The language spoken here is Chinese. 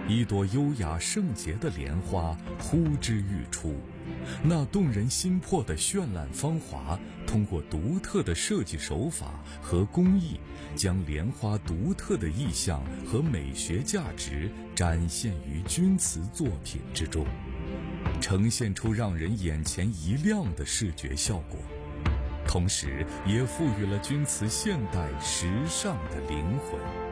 一朵优雅圣洁的莲花呼之欲出，那动人心魄的绚烂芳华，通过独特的设计手法和工艺，将莲花独特的意象和美学价值展现于钧瓷作品之中，呈现出让人眼前一亮的视觉效果，同时也赋予了钧瓷现代时尚的灵魂。